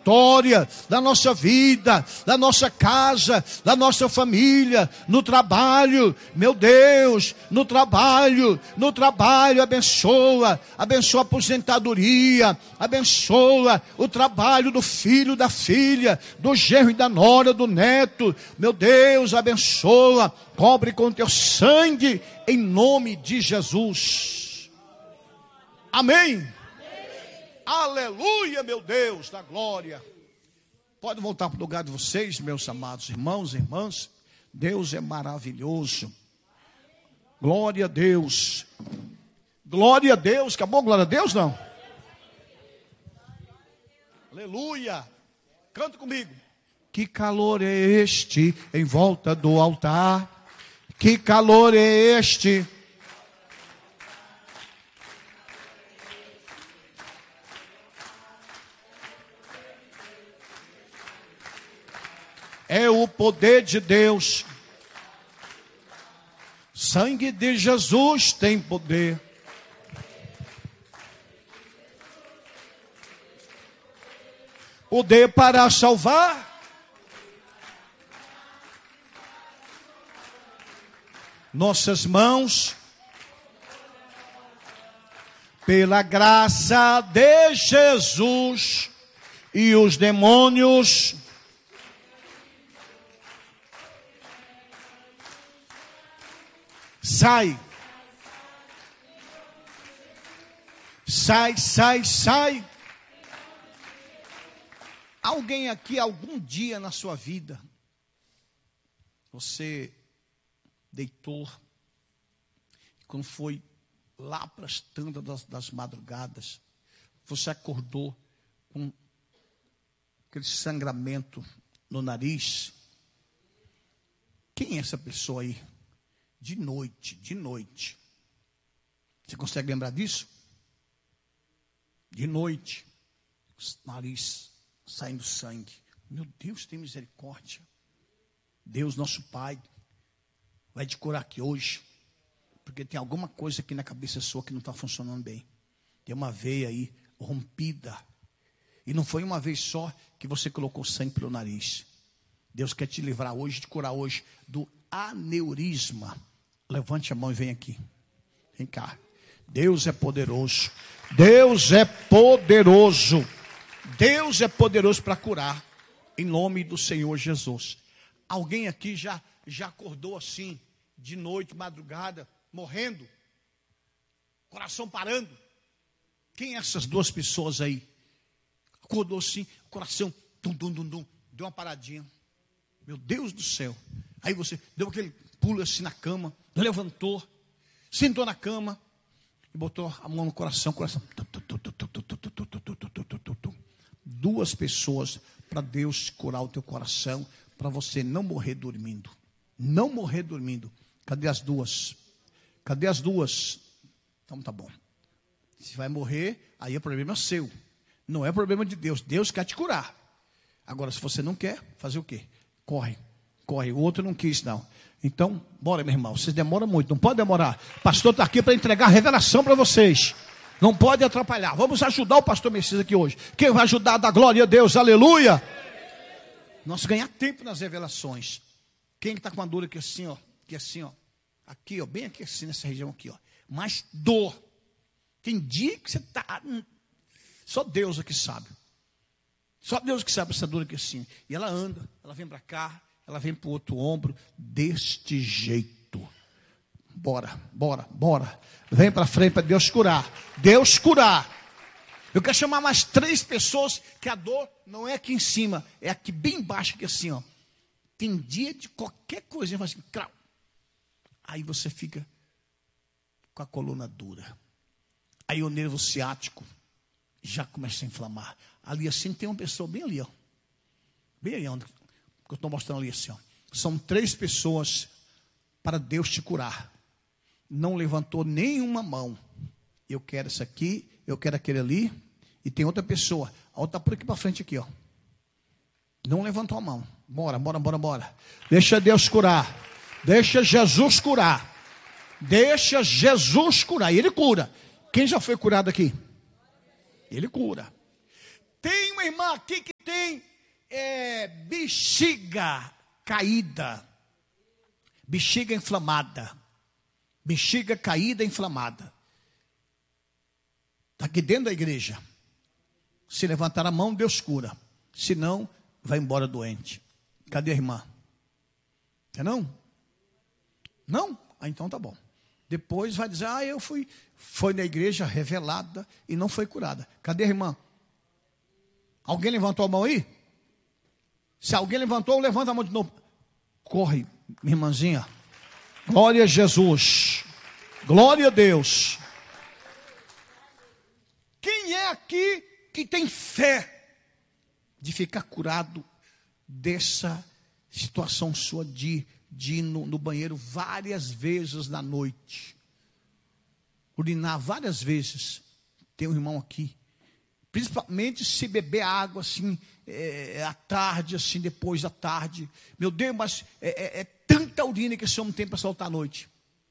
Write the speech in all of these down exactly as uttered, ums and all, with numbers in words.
vitória na nossa vida, na nossa casa, na nossa família, no trabalho, meu Deus, no trabalho, no trabalho, abençoa, abençoa a aposentadoria, abençoa o trabalho do filho, da filha, do genro e da nora, do neto, meu Deus, abençoa, cobre com teu sangue, em nome de Jesus. Amém. Aleluia, meu Deus da glória. Pode voltar para o lugar de vocês, meus amados irmãos e irmãs. Deus é maravilhoso. Glória a Deus. Glória a Deus. Acabou a glória a Deus, não? Aleluia. Canta comigo. Que calor é este em volta do altar? Que calor é este? É o poder de Deus. Sangue de Jesus tem poder. Poder para salvar. Nossas mãos. Pela graça de Jesus. E os demônios. Sai, sai, sai, sai. Alguém aqui, algum dia na sua vida, você deitou, quando foi lá para as tantas das, das madrugadas, você acordou com aquele sangramento no nariz? Quem é essa pessoa aí? De noite, de noite. Você consegue lembrar disso? De noite, nariz saindo sangue. Meu Deus, tem misericórdia. Deus, nosso Pai, vai te curar aqui hoje. Porque tem alguma coisa aqui na cabeça sua que não está funcionando bem. Tem uma veia aí rompida. E não foi uma vez só que você colocou sangue pelo nariz. Deus quer te livrar hoje, te curar hoje do aneurisma. Levante a mão e vem aqui. Vem cá. Deus é poderoso. Deus é poderoso. Deus é poderoso para curar. Em nome do Senhor Jesus. Alguém aqui já, já acordou assim, de noite, madrugada, morrendo? Coração parando? Quem é essas duas pessoas aí? Acordou assim, coração, tum, tum, tum, tum, deu uma paradinha. Meu Deus do céu. Aí você deu aquele pulo assim na cama, levantou, sentou na cama e botou a mão no coração, coração. Duas pessoas para Deus curar o teu coração, para você não morrer dormindo. Não morrer dormindo. Cadê as duas? Cadê as duas? Então tá bom. Se vai morrer, aí o problema é seu. Não é problema de Deus. Deus quer te curar. Agora, se você não quer, fazer o quê? Corre, corre. O outro não quis, não. Então, bora, meu irmão. Vocês demoram muito, não pode demorar. O pastor está aqui para entregar a revelação para vocês. Não pode atrapalhar. Vamos ajudar o pastor Messias aqui hoje. Quem vai ajudar, dá glória a Deus. Aleluia. Nós ganhar tempo nas revelações. Quem está com a dor aqui assim, ó. Aqui assim, ó. Aqui, ó. Bem aqui assim, nessa região aqui, ó. Mas dor. Tem dia que você está... Só Deus é que sabe. Só Deus que sabe essa dor aqui assim. E ela anda, ela vem para cá, ela vem para o outro ombro, deste jeito. Bora, bora, bora. Vem para frente para Deus curar. Deus curar. Eu quero chamar mais três pessoas que a dor não é aqui em cima, é aqui bem embaixo, aqui assim, ó. Tem dia de qualquer coisinha, assim, crau. Aí você fica com a coluna dura. Aí o nervo ciático já começa a inflamar. Ali assim tem uma pessoa bem ali, ó. Bem aí onde eu estou mostrando ali assim, ó. São três pessoas para Deus te curar. Não levantou nenhuma mão. Eu quero essa aqui, eu quero aquele ali. E tem outra pessoa. A outra por aqui para frente aqui, ó. Não levantou a mão. Bora, bora, bora, bora. Deixa Deus curar. Deixa Jesus curar. Deixa Jesus curar. E Ele cura. Quem já foi curado aqui? Ele cura. Tem uma irmã aqui que tem é, bexiga caída, bexiga inflamada, bexiga caída, inflamada. Está aqui dentro da igreja. Se levantar a mão, Deus cura. Se não, vai embora doente. Cadê a irmã? Quer não? Não? Ah, então tá bom. Depois vai dizer, ah, eu fui, foi na igreja revelada e não foi curada. Cadê a irmã? Alguém levantou a mão aí? Se alguém levantou, levanta a mão de novo. Corre, minha irmãzinha. Glória a Jesus. Glória a Deus. Quem é aqui que tem fé de ficar curado dessa situação sua de, de ir no, no banheiro várias vezes na noite? Urinar várias vezes. Tem um irmão aqui. Principalmente se beber água assim, é, à tarde, assim, depois da tarde. Meu Deus, mas é, é, é tanta urina que esse homem tem para soltar à noite.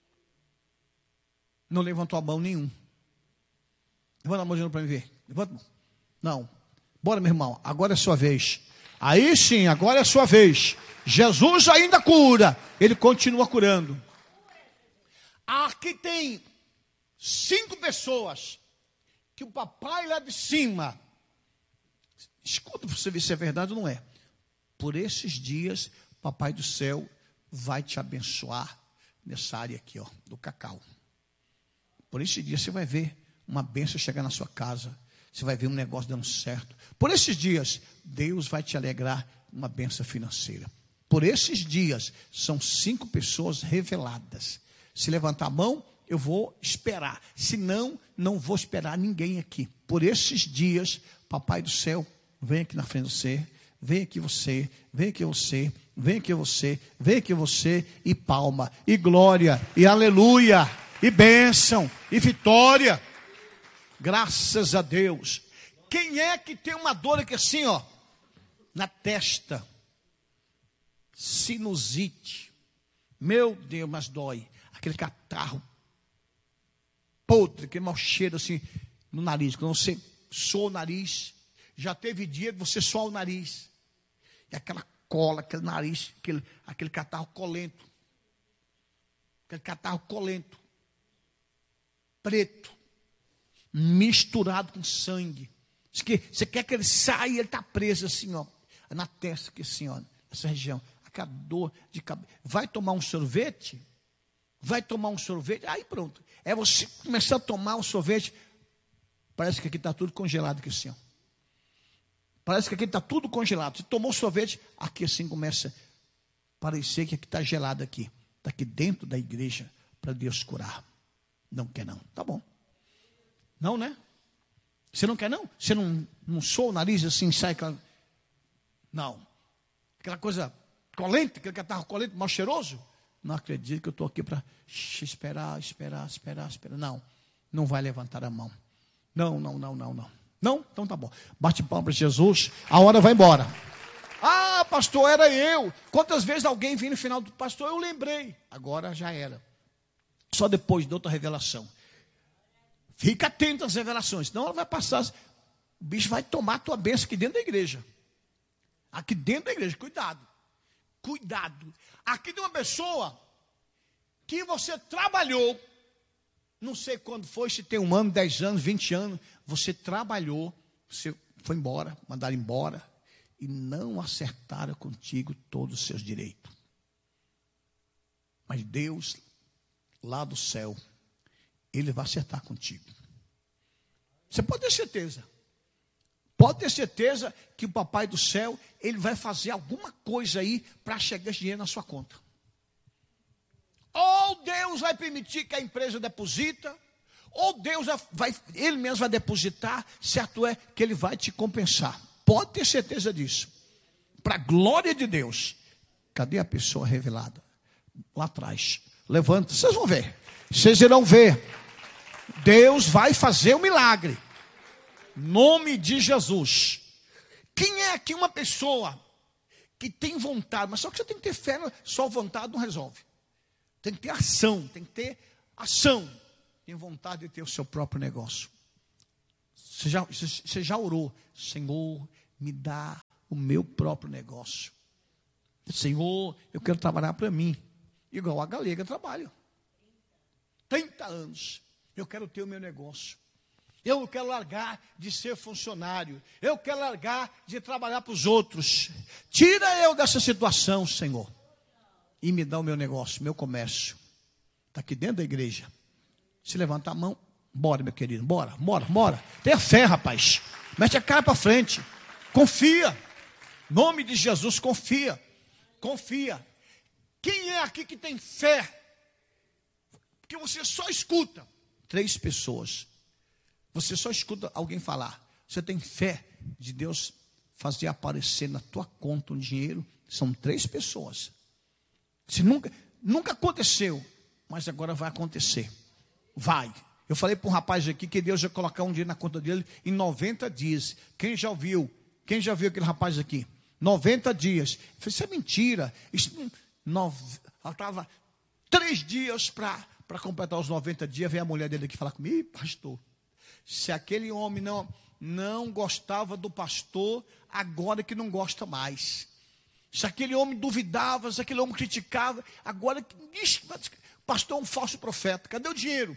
Não levantou a mão nenhum. Levanta a mão de novo para me ver. Levanta a mão. Não. Bora, meu irmão, agora é sua vez. Aí sim, agora é sua vez. Jesus ainda cura. Ele continua curando. Aqui tem cinco pessoas que o papai lá de cima, escuta para você ver se é verdade ou não é. Por esses dias, o papai do céu vai te abençoar nessa área aqui, ó, do cacau. Por esses dias você vai ver uma bênção chegar na sua casa. Você vai ver um negócio dando certo. Por esses dias, Deus vai te alegrar uma bênção financeira. Por esses dias, são cinco pessoas reveladas. Se levantar a mão, eu vou esperar. Se não, não vou esperar ninguém aqui. Por esses dias, papai do céu, vem aqui na frente de você. Vem aqui você, vem aqui você, vem aqui você, vem aqui você. E palma, e glória, e aleluia, e bênção, e vitória. Graças a Deus. Quem é que tem uma dor aqui assim, ó, na testa? Sinusite. Meu Deus, mas dói. Aquele catarro podre, aquele mau cheiro assim no nariz. Quando você soa o nariz, já teve dia que você soa o nariz. E aquela cola, aquele nariz, aquele, aquele catarro colento. Aquele catarro colento. Preto. Misturado com sangue. Você quer que ele saia e ele está preso assim, ó. Na testa aqui assim, ó. Nessa região. Aquela dor de cabeça. Vai tomar um sorvete? Vai tomar um sorvete? Aí pronto. É você começar a tomar um sorvete. Parece que aqui está tudo congelado aqui assim, ó. Parece que aqui está tudo congelado. Você tomou sorvete, aqui assim começa a parecer que aqui está gelado aqui. Está aqui dentro da igreja para Deus curar. Não quer não. Tá bom. Não, né? Você não quer não? Você não, não soa o nariz assim, sai aquela... Não. Aquela coisa colente, aquele catarro colente, mal cheiroso. Não acredito que eu estou aqui para esperar, esperar, esperar, esperar. Não, não vai levantar a mão. Não, não, não, não, não. Não? Então tá bom. Bate palma para Jesus, a hora vai embora. Ah, pastor, era eu. Quantas vezes alguém vem no final do pastor, eu lembrei. Agora já era. Só depois de outra revelação. Fica atento às revelações, senão ela vai passar. O bicho vai tomar a tua bênção aqui dentro da igreja. Aqui dentro da igreja, cuidado. Cuidado. Aqui tem uma pessoa que você trabalhou, não sei quando foi, se tem um ano, dez anos, vinte anos, você trabalhou, você foi embora, mandaram embora, e não acertaram contigo todos os seus direitos. Mas Deus, lá do céu, Ele vai acertar contigo. Você pode ter certeza. Pode ter certeza que o papai do céu, ele vai fazer alguma coisa aí para chegar esse dinheiro na sua conta. Ou Deus vai permitir que a empresa deposita, ou Deus vai, ele mesmo vai depositar, certo é que ele vai te compensar. Pode ter certeza disso. Para a glória de Deus. Cadê a pessoa revelada? Lá atrás. Levanta, vocês vão ver. Vocês irão ver. Deus vai fazer o milagre. Nome de Jesus. Quem é aqui uma pessoa que tem vontade, mas só que você tem que ter fé, só vontade não resolve. Tem que ter ação, tem que ter ação. Tem vontade de ter o seu próprio negócio. Você já, você já orou? Senhor, me dá o meu próprio negócio. Senhor, eu quero trabalhar para mim. Igual a galega trabalha. trinta anos. Eu quero ter o meu negócio. Eu não quero largar de ser funcionário. Eu quero largar de trabalhar para os outros. Tira eu dessa situação, Senhor. E me dá o meu negócio, meu comércio. Está aqui dentro da igreja. Se levantar a mão, bora, meu querido. Bora, bora, bora. Tenha fé, rapaz. Mete a cara para frente. Confia. Em nome de Jesus, confia. Confia. Quem é aqui que tem fé? Que você só escuta. Três pessoas. Você só escuta alguém falar. Você tem fé de Deus fazer aparecer na tua conta um dinheiro? São três pessoas. Se nunca, nunca aconteceu, mas agora vai acontecer. Vai. Eu falei para um rapaz aqui que Deus ia colocar um dinheiro na conta dele em noventa dias. Quem já ouviu? Quem já viu aquele rapaz aqui? noventa dias. Eu falei, isso é mentira. Isso, nove, ela estava três dias para para completar os noventa dias. Veio a mulher dele aqui falar comigo, pastor. Se aquele homem não, não gostava do pastor, agora que não gosta mais. Se aquele homem duvidava, se aquele homem criticava, agora que o pastor é um falso profeta. Cadê o dinheiro?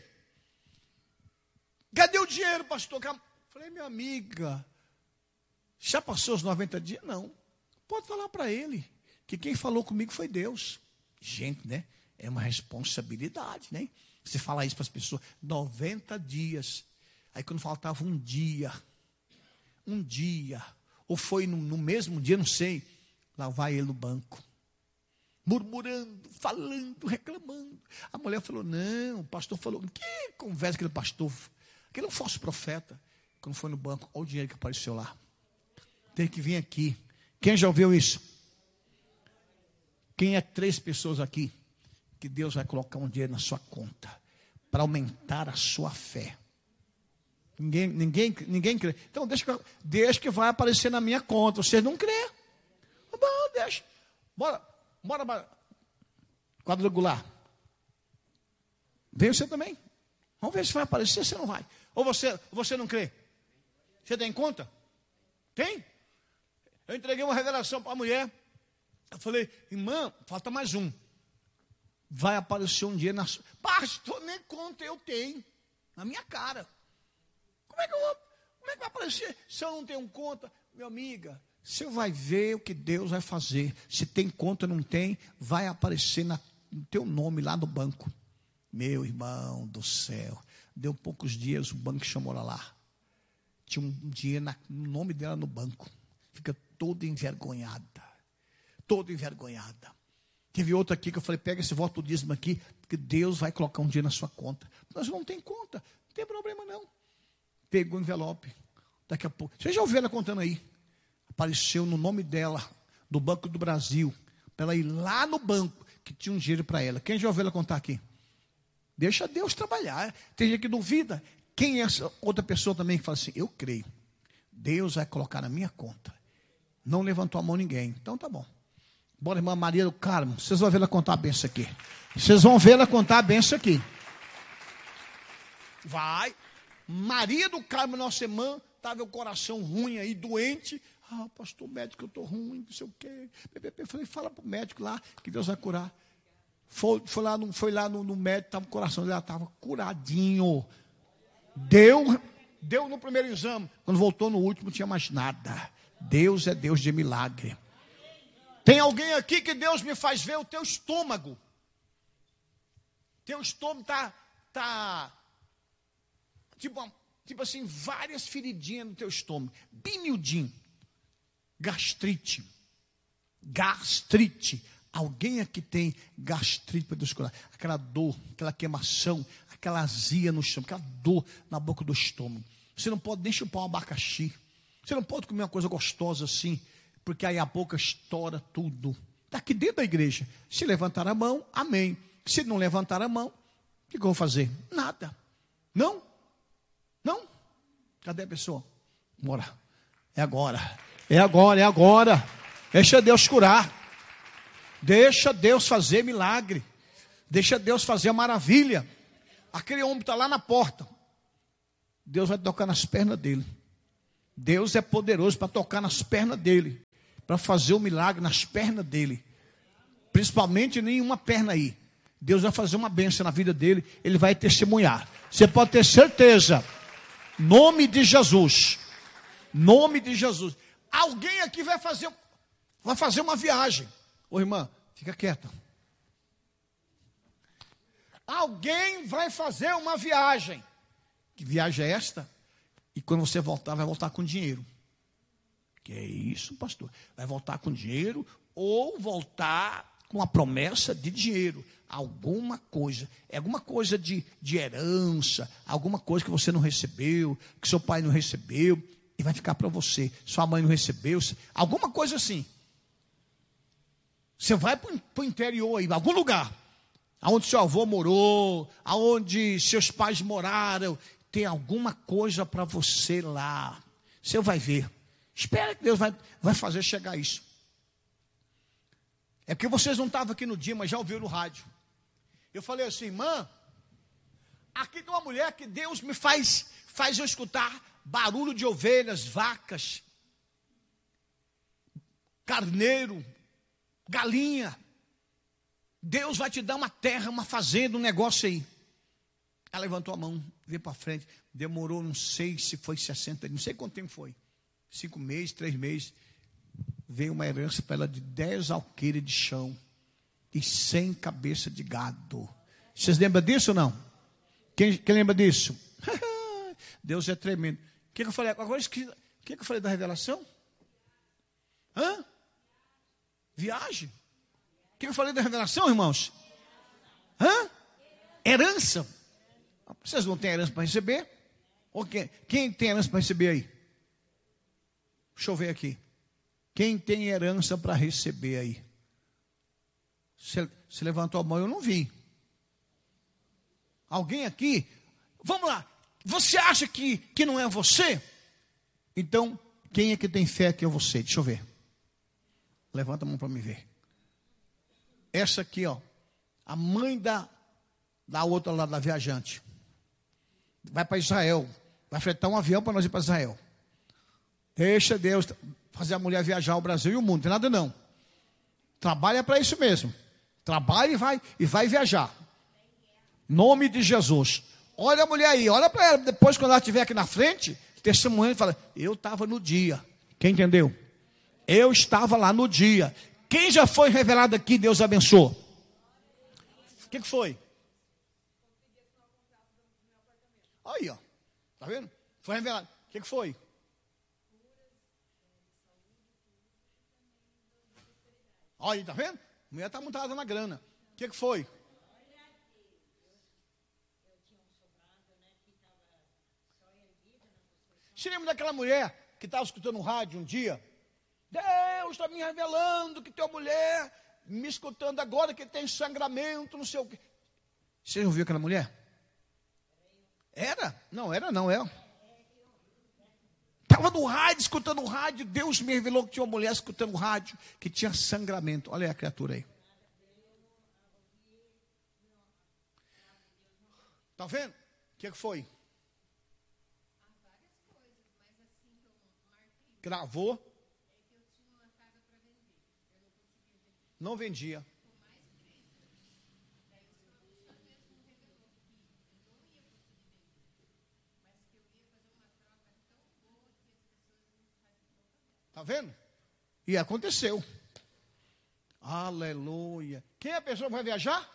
Cadê o dinheiro, pastor? Falei, minha amiga, já passou os noventa dias? Não. Pode falar para ele que quem falou comigo foi Deus. Gente, né? É uma responsabilidade, né? Você falar isso para as pessoas. noventa dias. Aí quando faltava um dia, um dia, ou foi no, no mesmo dia, não sei, lá vai ele no banco, murmurando, falando, reclamando. A mulher falou, não, o pastor falou, que conversa aquele pastor? Aquele é um falso profeta. Quando foi no banco, olha o dinheiro que apareceu lá. Tem que vir aqui. Quem já ouviu isso? Quem é três pessoas aqui que Deus vai colocar um dinheiro na sua conta para aumentar a sua fé? Ninguém, ninguém, ninguém crê. Então deixa que, deixa que vai aparecer na minha conta. Vocês não crê? Bom, deixa. Bora, bora, bora. Quadrangular. Vem você também. Vamos ver se vai aparecer, se não vai. Ou você, você não crê? Você tem conta? Tem? Eu entreguei uma revelação para a mulher. Eu falei, irmã, falta mais um. Vai aparecer um dia na sua. Pastor, nem conta eu tenho. Na minha cara. Como é que eu vou? Como é que vai aparecer? Se eu não tenho conta, minha amiga, você vai ver o que Deus vai fazer. Se tem conta ou não tem, vai aparecer na, no teu nome lá no banco. Meu irmão do céu. Deu poucos dias, o banco chamou ela lá. Tinha um dinheiro na, no nome dela no banco. Fica toda envergonhada. Toda envergonhada. Teve outro aqui que eu falei, pega esse voto do dízimo aqui, porque Deus vai colocar um dinheiro na sua conta. Nós não tem conta, não tem problema não. Pegou o envelope. Daqui a pouco. Você já ouviu ela contando aí? Apareceu no nome dela, do Banco do Brasil, para ela ir lá no banco, que tinha um dinheiro para ela. Quem já ouviu ela contar aqui? Deixa Deus trabalhar. Tem gente que duvida. Quem é essa outra pessoa também que fala assim, eu creio. Deus vai colocar na minha conta. Não levantou a mão ninguém. Então tá bom. Bora, irmã Maria do Carmo. Vocês vão ver ela contar a benção aqui. Vocês vão ver ela contar a benção aqui. Vai. Maria do Carmo, nossa irmã, estava o coração ruim aí, doente. Ah, pastor, médico, eu estou ruim, não sei o quê. Eu falei, fala para o médico lá, que Deus vai curar. Foi, foi lá, no, foi lá no, no médico, tava, o coração dela estava curadinho. Deu, deu no primeiro exame. Quando voltou no último, não tinha mais nada. Deus é Deus de milagre. Tem alguém aqui que Deus me faz ver o teu estômago. Teu estômago está... Tá, Tipo, tipo assim, várias feridinhas no teu estômago. Bem miudinho. Gastrite. Gastrite. Alguém aqui tem gastrite para Deus curar. Aquela dor, aquela queimação, aquela azia no estômago, aquela dor na boca do estômago. Você não pode nem chupar um abacaxi. Você não pode comer uma coisa gostosa assim, porque aí a boca estoura tudo. Está aqui dentro da igreja. Se levantar a mão, amém. Se não levantar a mão, o que eu vou fazer? Nada. Não? Não? Cadê a pessoa? Bora. É agora. É agora, é agora. Deixa Deus curar. Deixa Deus fazer milagre. Deixa Deus fazer a maravilha. Aquele homem está lá na porta. Deus vai tocar nas pernas dele. Deus é poderoso para tocar nas pernas dele, para fazer o milagre nas pernas dele. Principalmente nenhuma perna aí. Deus vai fazer uma bênção na vida dele, ele vai testemunhar. Você pode ter certeza. Nome de Jesus. Nome de Jesus. Alguém aqui vai fazer, vai fazer uma viagem. Ô irmã, fica quieta. Alguém vai fazer uma viagem. Que viagem é esta? E quando você voltar, vai voltar com dinheiro. Que é isso, pastor? Vai voltar com dinheiro ou voltar com a promessa de dinheiro. Alguma coisa. É alguma coisa de, de herança. Alguma coisa que você não recebeu, que seu pai não recebeu. E vai ficar para você. Sua mãe não recebeu. Alguma coisa assim. Você vai para o interior aí, algum lugar. Aonde seu avô morou, aonde seus pais moraram, tem alguma coisa para você lá. Você vai ver. Espera que Deus vai, vai fazer chegar isso. É porque vocês não estavam aqui no dia, mas já ouviram no rádio. Eu falei assim, irmã, aqui tem uma mulher que Deus me faz, faz eu escutar barulho de ovelhas, vacas, carneiro, galinha. Deus vai te dar uma terra, uma fazenda, um negócio aí. Ela levantou a mão, veio para frente. Demorou, não sei se foi sessenta, não sei quanto tempo foi. Cinco meses, três meses. Veio uma herança para ela de dez alqueires de chão e cem cabeças de gado. Vocês lembram disso ou não? Quem, quem lembra disso? Deus é tremendo. O que, que eu falei? Agora, o que, que eu falei da revelação? Hã? Viagem? O que eu falei da revelação, irmãos? Hã? Herança. Vocês não têm herança para receber? Ou quem, quem tem herança para receber aí? Deixa eu ver aqui. Quem tem herança para receber aí? Você, você levantou a mão, eu não vi. Alguém aqui? Vamos lá. Você acha que, que não é você? Então, quem é que tem fé que é você? Deixa eu ver. Levanta a mão para me ver. Essa aqui, ó, a mãe da, da outra lá, da viajante, vai para Israel, vai fretar um avião para nós ir para Israel. Deixa Deus fazer a mulher viajar ao Brasil e o mundo, não tem nada não. Trabalha para isso mesmo. Trabalha e vai, e vai viajar. Nome de Jesus. Olha a mulher aí, olha para ela, depois quando ela estiver aqui na frente, testemunhando, fala, eu estava no dia. Quem entendeu? Eu estava lá no dia. Quem já foi revelado aqui, Deus abençoe. O que, que foi? Aí, ó. Tá vendo? Foi revelado. O que, que foi? Olha aí, tá vendo? A mulher está montada na grana. O que, que foi? Você lembra daquela mulher que estava escutando um rádio um dia? Deus está me revelando que tem uma mulher me escutando agora que tem sangramento, não sei o quê. Você já ouviu aquela mulher? Era? Não, era não, é. Estava no rádio, escutando o rádio. Deus me revelou que tinha uma mulher escutando o rádio que tinha sangramento. Olha aí a criatura aí. Está vendo? O que, que foi? Gravou. Não vendia. Está vendo? E aconteceu. Aleluia. Quem é a pessoa que vai viajar?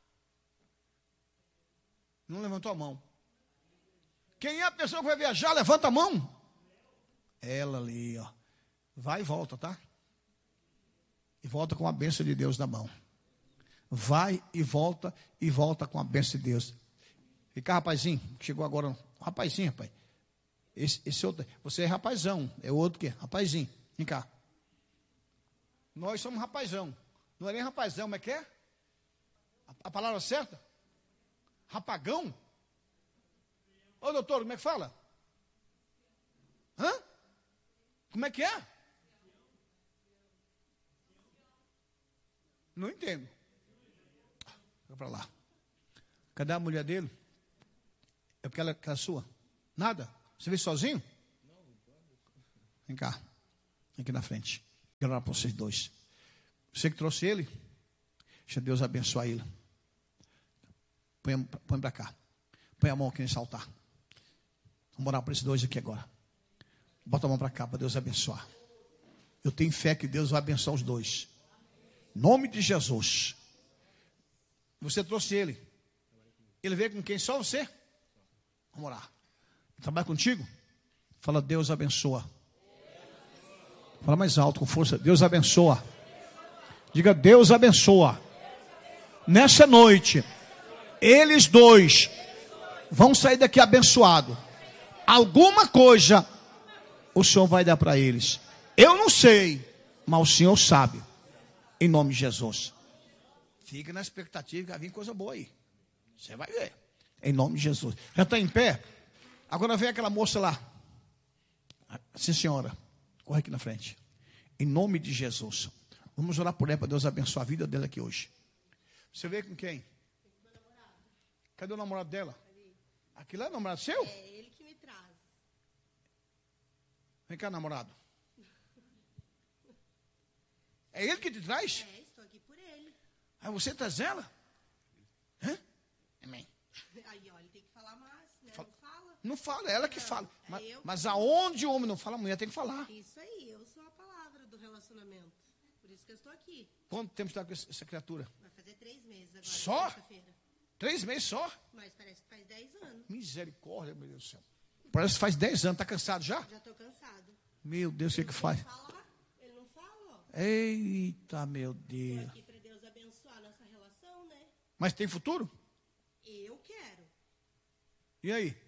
Não levantou a mão. Quem é a pessoa que vai viajar? Levanta a mão. Ela ali, ó. Vai e volta, tá? E volta com a bênção de Deus na mão. Vai e volta e volta com a bênção de Deus. Vem cá, rapazinho. Chegou agora. Rapazinho, rapaz. Esse, esse outro. Você é rapazão. É o outro que? Rapazinho. Vem cá. Nós somos rapazão. Não é nem rapazão, mas é que é? A, a palavra certa? Rapagão? Ô, doutor, como é que fala? Hã? Como é que é? Não entendo. Vai para lá. Cadê a mulher dele? É porque ela, ela é sua? Nada? Você veio sozinho? Vem cá. Vem aqui na frente. Quero orar para vocês dois. Você que trouxe ele, deixa Deus abençoar ele. Põe, põe para cá. Põe a mão aqui nesse altar. Vamos orar para esses dois aqui agora. Bota a mão para cá para Deus abençoar. Eu tenho fé que Deus vai abençoar os dois. Em nome de Jesus. Você trouxe ele. Ele veio com quem? Só você? Vamos orar. Ele trabalha contigo? Fala, Deus abençoa. Fala mais alto, com força. Deus abençoa. Diga, Deus abençoa. Nessa noite, eles dois vão sair daqui abençoados. Alguma coisa o Senhor vai dar para eles. Eu não sei, mas o Senhor sabe. Em nome de Jesus. Fica na expectativa que vai vir coisa boa aí. Você vai ver. Em nome de Jesus. Já está em pé? Agora vem aquela moça lá. Sim, senhora. Corre aqui na frente. Em nome de Jesus. Vamos orar por ela para Deus abençoar a vida dela aqui hoje. Você veio com quem? Cadê o namorado dela? Aquilo é o namorado seu? É ele que me traz. Vem cá, namorado. É ele que te traz? É, estou aqui por ele. Aí você traz ela? Hã? Amém. Aí, ó, ele tem que falar mais, né? Fala. Não fala. Não fala, é ela que Não, fala. é Mas, eu que mas falo. aonde o homem não fala, a mulher tem que falar. Isso aí, eu sou a palavra do relacionamento. Por isso que eu estou aqui. Quanto tempo está com essa essa criatura? Vai fazer três meses agora. Só? Terça-feira. Três meses só? Mas parece que faz dez anos. Misericórdia, meu Deus do céu. Parece que faz dez anos. Está cansado já? Já estou cansado. Meu Deus, o que que faz? Ele fala, ele não fala, ó. Eita, meu Estou Deus. aqui para Deus abençoar nossa relação, né? Mas tem futuro? Eu quero. E aí?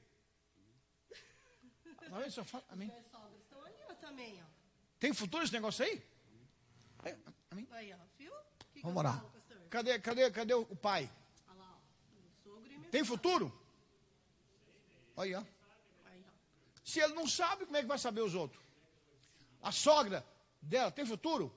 Não, ele só fala, amém. Meus sogros estão ali, ó, também, ó. Tem futuro esse negócio aí? É, amém. Aí, ó, viu? Que que Vamos eu orar. falo, pastor? Cadê, cadê, cadê o pai? Olha lá, ó. Meu sogro e meu Tem sogro. futuro? Aí, ó. Aí, ó. Se ele não sabe, como é que vai saber os outros? A sogra dela tem futuro?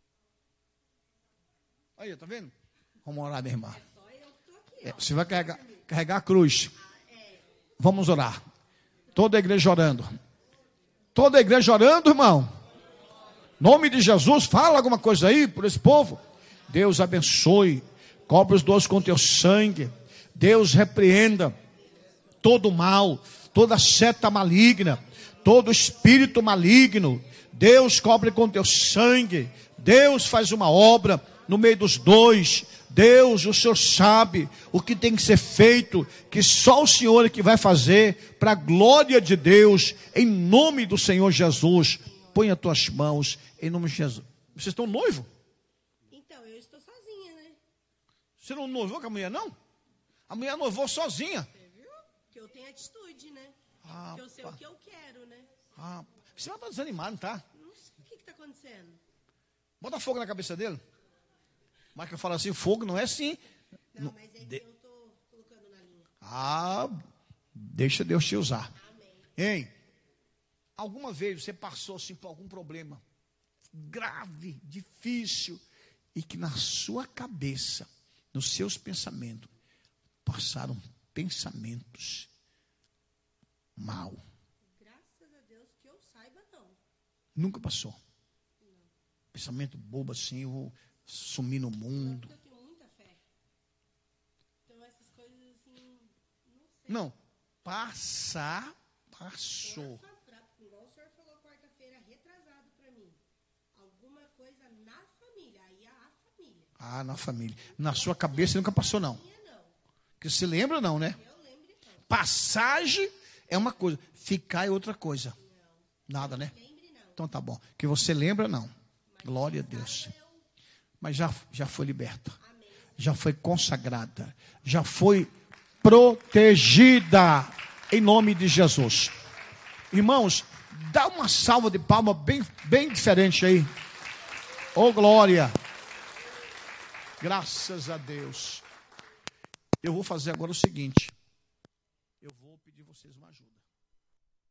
Aí, tá vendo? Vamos orar, minha irmã. Só eu que estou aqui, É, ó. você vai carregar, carregar a cruz. Vamos orar. Toda a igreja orando. Toda a igreja orando, irmão. Em nome de Jesus, fala alguma coisa aí por esse povo. Deus abençoe. Cobre os dois com teu sangue. Deus repreenda todo mal, toda seta maligna, todo espírito maligno. Deus cobre com teu sangue. Deus faz uma obra no meio dos dois. Deus, o Senhor sabe o que tem que ser feito, que só o Senhor é que vai fazer, para a glória de Deus, em nome do Senhor Jesus. Põe as tuas mãos, em nome de Jesus. Vocês estão noivos? Então, eu estou sozinha, né? Você não noivou com a mulher, não? A mulher noivou sozinha. Você viu? Que eu tenho atitude, né? Ah, que eu sei pá. o que eu quero, né? Ah, você vai estar desanimado, não tá? Não sei o que está acontecendo. Bota fogo na cabeça dele. Mas que eu falo assim, fogo não é assim. Não, Não- mas é que de- eu estou colocando na linha. Ah, deixa Deus te usar. Amém. Hein? Alguma vez você passou assim por algum problema grave, difícil, e que na sua cabeça, nos seus pensamentos, passaram pensamentos mal? Graças a Deus que eu saiba, não. Nunca passou. Pensamento bobo assim, eu vou sumir no mundo. Porque eu tenho muita fé. Então, essas coisas assim, não sei. Não, passar, passou. Força pra, igual o senhor falou quarta-feira, retrasado para mim. Alguma coisa na família, aí é a família. Ah, na família. Na sua cabeça nunca passou, não. Minha não. Que se lembra, não, né? Eu lembro então. Passagem é uma coisa, ficar é outra coisa. Nada, né? Lembre não. Então tá bom. Que você lembra, não. Glória a Deus. Mas já, já foi liberta. Já foi consagrada. Já foi protegida. Em nome de Jesus. Irmãos, dá uma salva de palma bem, bem diferente aí. Oh, glória. Graças a Deus. Eu vou fazer agora o seguinte. Eu vou pedir vocês uma ajuda.